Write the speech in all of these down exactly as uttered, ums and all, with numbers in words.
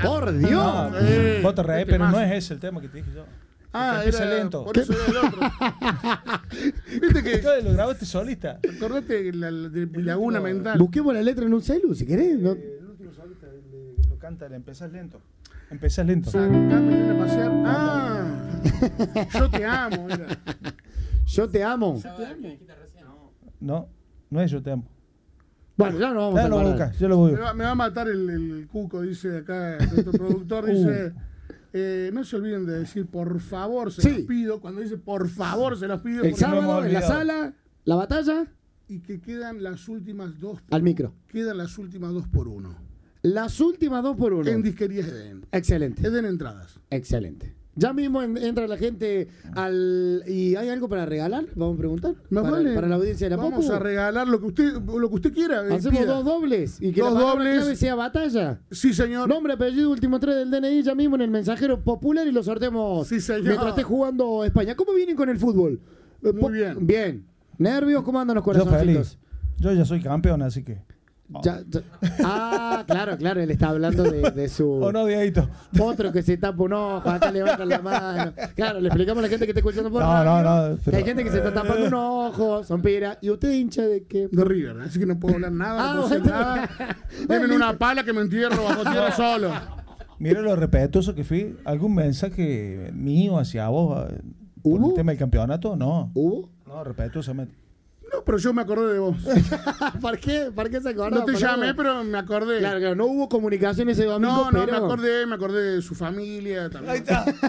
Por Dios. No, Eh, vos te reís, este pero más. no es ese el tema que te dije yo. Ah, empieza era lento. Por eso era el otro. Viste que. Yo lo grabaste solista. Acordate la, la- de mi laguna mental. Busquemos la letra en un celu, si querés. ¿no? El último solista le- lo canta, le empezás lento. Empezás lento. Sacame y ven a pasear. Ah, yo te amo. Mira. Yo te amo. No, no es yo te amo. Bueno, ya no vamos Ya a lo voy a parar. buscar, yo lo voy a Me buscar. va, me va a matar el, el cuco, dice acá nuestro productor. Dice: eh, no se olviden de decir por favor, se Sí. los pido. Cuando dice por favor, se los pido. El porque- no hemos sábado en la olvidado. sala, la batalla, Y que quedan las últimas dos. al micro. Quedan las últimas dos por uno. Las últimas dos por uno. En disquerías Eden. Excelente. Eden entradas. Excelente. Ya mismo en- entra la gente al... ¿Y hay algo para regalar? Vamos a preguntar. Más para, vale. para la audiencia de la Vamos Popu. a regalar lo que usted, lo que usted quiera. eh, Hacemos pida. dos dobles. Y que Dos la palabra dobles. clave sea batalla. Sí, señor. Nombre, apellido, último tres del D N I ya mismo en el mensajero popular y lo sorteamos Sí, señor. mientras esté jugando España. ¿Cómo vienen con el fútbol? Eh, Muy po- bien. Bien. ¿Nervios? ¿Cómo andan los Yo corazoncitos? feliz. Yo ya soy campeón, así que. Ya- ya- Ah, claro, claro. Él está hablando de, de su... ¿O no, Dieguito? Otro que se tapa un ojo, acá levanta la mano. Claro, le explicamos a la gente que está escuchando por No, radio no, no, que pero- hay gente que se está tapando un ojo, son pira. ¿Y usted hincha de qué? De River, así que no puedo hablar nada, Ah, no puedo hacer bueno. nada. Deben una pala que me entierro bajo tierra solo. Mira lo respetuoso que fui. ¿Algún mensaje mío hacia vos eh, por ¿Hubo? el tema del campeonato? No. ¿Hubo? No, respetuosamente. No, pero yo me acordé de vos. ¿Por qué? ¿Por qué se acordó? No te llamé, pero me acordé. Claro, claro, no hubo comunicación ese domingo, No, no, pero... me acordé, me acordé de su familia también.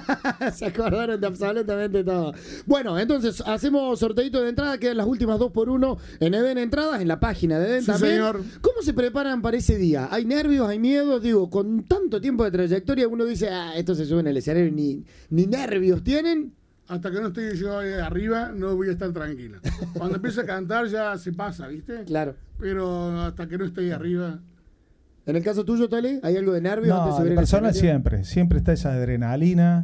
Se acordaron de absolutamente todo. Bueno, entonces hacemos sorteito de entrada, quedan las últimas dos por uno en Eden Entradas, en la página de Eden Sí, también. señor. ¿Cómo se preparan para ese día? ¿Hay nervios, hay miedos? Digo, con tanto tiempo de trayectoria uno dice, ah, esto se sube en el escenario, ni, ni nervios tienen. Hasta que no esté yo ahí arriba, no voy a estar tranquila. Cuando empiece a cantar ya se pasa, ¿viste? Claro. Pero hasta que no esté ahí arriba. En el caso tuyo, Tali, ¿hay algo de nervios antes de No, subir la al persona escenario? siempre. Siempre está esa adrenalina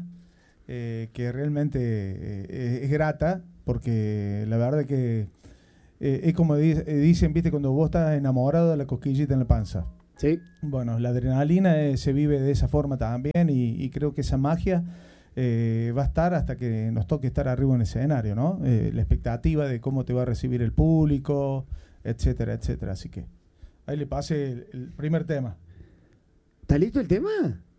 eh, que realmente eh, es grata, porque la verdad que eh, es como di- eh, dicen, viste, cuando vos estás enamorado de la cosquillita en la panza. Sí. Bueno, la adrenalina eh, se vive de esa forma también y, y creo que esa magia eh, va a estar hasta que nos toque estar arriba en el escenario, ¿no? Eh, la expectativa de cómo te va a recibir el público, etcétera, etcétera. Así que ahí le pase el, el primer tema. ¿Está listo el tema?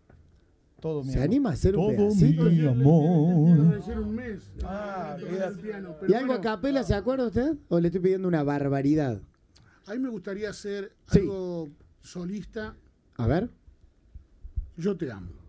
Todo mi ¿Se amor. anima a hacer un Todo pedacito? mi amor. Recién un mes. Ah, Tocar mira. el piano, ¿Y pero algo a bueno, capela, se acuerda usted? ¿O le estoy pidiendo una barbaridad? a mí me gustaría hacer Sí. algo solista. A ver. Yo te amo.